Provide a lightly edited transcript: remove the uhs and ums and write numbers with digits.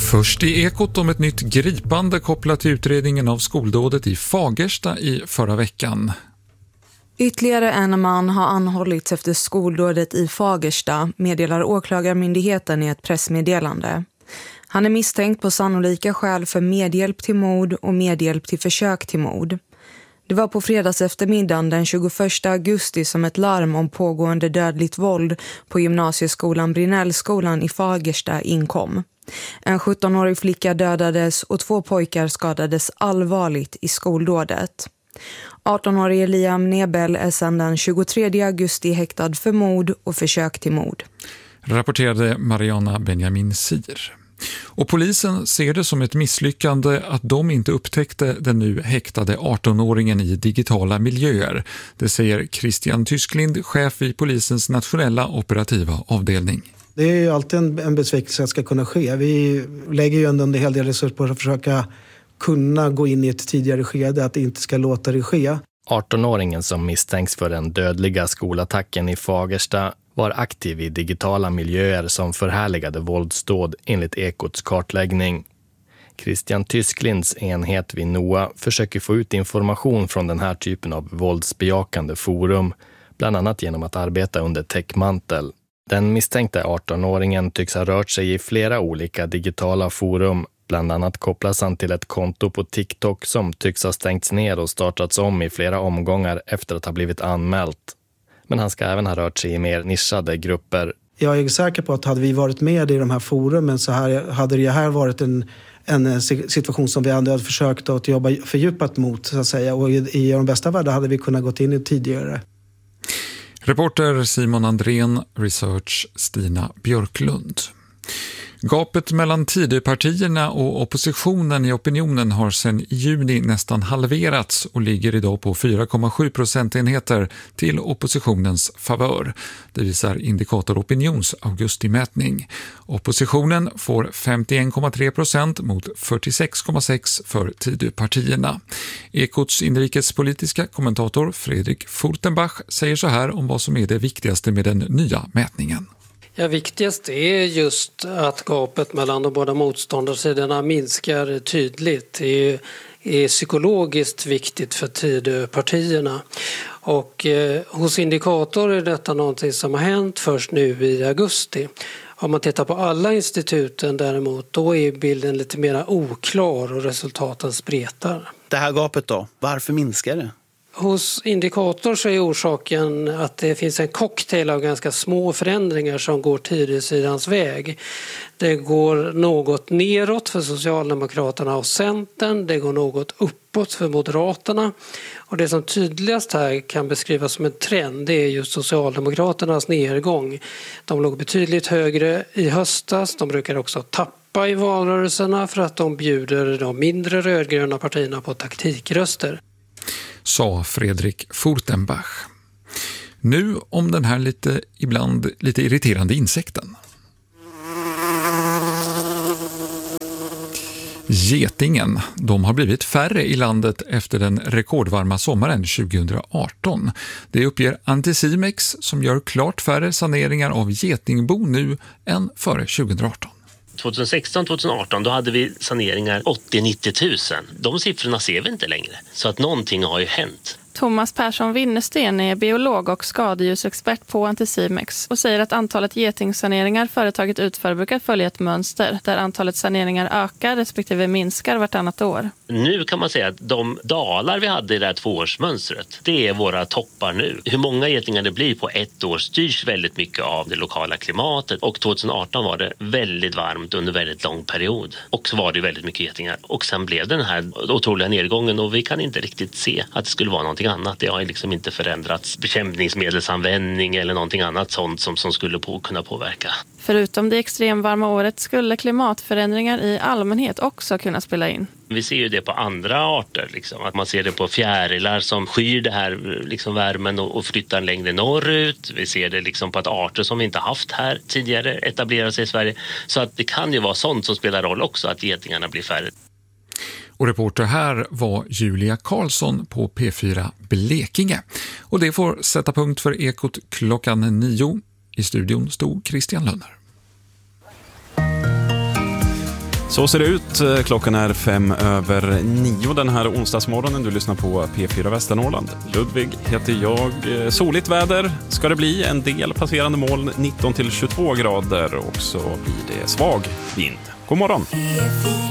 Först i Ekot om ett nytt gripande kopplat till utredningen av skoldådet i Fagersta i förra veckan. Ytterligare en man har anhållits efter skoldådet i Fagersta, meddelar åklagarmyndigheten i ett pressmeddelande. Han är misstänkt på sannolika skäl för medhjälp till mord och medhjälp till försök till mord. Det var på fredags eftermiddagen den 21 augusti som ett larm om pågående dödligt våld på gymnasieskolan Brinnellskolan i Fagersta inkom. En 17-årig flicka dödades och 2 pojkar skadades allvarligt i skoldådet. 18-årige Liam Nebel är sedan den 23 augusti häktad för mord och försök till mord. Rapporterade Mariana Benjamin Sir. Och polisen ser det som ett misslyckande att de inte upptäckte den nu häktade 18-åringen i digitala miljöer. Det säger Christian Tysklind, chef i polisens nationella operativa avdelning. Det är ju alltid en besvikelse att ska kunna ske. Vi lägger ju ändå en hel del resurser på att försöka kunna gå in i ett tidigare skede, att det inte ska låta det ske. 18-åringen som misstänks för den dödliga skolattacken i Fagersta var aktiv i digitala miljöer som förhärligade våldsdåd enligt Ekots kartläggning. Christian Tysklinds enhet vid NOA försöker få ut information från den här typen av våldsbejakande forum, bland annat genom att arbeta under täckmantel. Den misstänkta 18-åringen tycks ha rört sig i flera olika digitala forum. Bland annat kopplas han till ett konto på TikTok som tycks ha stängts ner och startats om i flera omgångar efter att ha blivit anmält. Men han ska även ha rört sig i mer nischade grupper. Jag är säker på att hade vi varit med i de här forumen så hade det här varit en situation som vi hade försökt att jobba fördjupat mot, så att säga. Och i de bästa världar hade vi kunnat gått in i tidigare. Reporter Simon Andrén, research Stina Björklund. Gapet mellan Tidöpartierna och oppositionen i opinionen har sedan i juni nästan halverats och ligger idag på 4,7 procentenheter till oppositionens favör. Det visar Indikator Opinions augustimätning. Oppositionen får 51,3% mot 46,6% för Tidöpartierna. Ekots inrikespolitiska kommentator Fredrik Furtenbach säger så här om vad som är det viktigaste med den nya mätningen. Ja, viktigast är just att gapet mellan de båda motståndarsidorna minskar tydligt. Det är psykologiskt viktigt för Tidöpartierna. Och hos Indikator är detta någonting som har hänt först nu i augusti. Om man tittar på alla instituten däremot, då är bilden lite mer oklar och resultaten spretar. Det här gapet då, varför minskar det? Hos Indikator så är orsaken att det finns en cocktail av ganska små förändringar som går Tidösidans väg. Det går något neråt för Socialdemokraterna och Centern, det går något uppåt för Moderaterna. Och det som tydligast här kan beskrivas som en trend, det är just Socialdemokraternas nedgång. De låg betydligt högre i höstas, de brukar också tappa i valrörelserna för att de bjuder de mindre rödgröna partierna på taktikröster. Sa Fredrik Furtenbach. Nu om den här ibland lite irriterande insekten. Getingen, de har blivit färre i landet efter den rekordvarma sommaren 2018. Det uppger Anticimex som gör klart färre saneringar av getingbo nu än före 2018. 2016-2018 då hade vi saneringar 80-90 000. De siffrorna ser vi inte längre. Så att någonting har ju hänt. Thomas Persson Winnersten är biolog och skadedjursexpert på Anticimex och säger att antalet getingsaneringar företaget utför brukar följa ett mönster där antalet saneringar ökar respektive minskar vartannat år. Nu kan man säga att de dalar vi hade i det här 2-årsmönstret, det är våra toppar nu. Hur många getingar det blir på ett år styrs väldigt mycket av det lokala klimatet. Och 2018 var det väldigt varmt under väldigt lång period. Och så var det väldigt mycket getingar. Och sen blev den här otroliga nedgången och vi kan inte riktigt se att det skulle vara någonting annat. Det har liksom inte förändrats bekämpningsmedelsanvändning eller någonting annat sånt som skulle kunna påverka. Förutom det extremvarma året skulle klimatförändringar i allmänhet också kunna spela in. Vi ser ju det på andra arter. Liksom. Att man ser det på fjärilar som skyr det här liksom värmen och flyttar längre norrut. Vi ser det liksom på att arter som vi inte haft här tidigare etablerar sig i Sverige. Så att det kan ju vara sånt som spelar roll också, att getingarna blir färre. Och reporter här var Julia Karlsson på P4 Blekinge. Och det får sätta punkt för Ekot klockan 9. I studion stod Christian Lönner. Så ser det ut. Klockan är 5:05 den här onsdagsmorgonen. Du lyssnar på P4 Västernorrland. Ludvig heter jag. Soligt väder ska det bli. En del passerande moln, 19-22 grader. Och så blir det svag vind. God morgon!